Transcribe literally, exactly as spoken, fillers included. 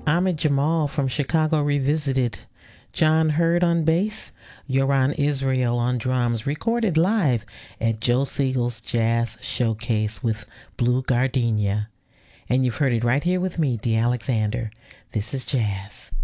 Ahmed Jamal from Chicago Revisited. John Hurd on bass. Yoran Israel on drums. Recorded live at Joe Siegel's Jazz Showcase with Blue Gardenia. And you've heard it right here with me, Dee Alexander. This is Jazz.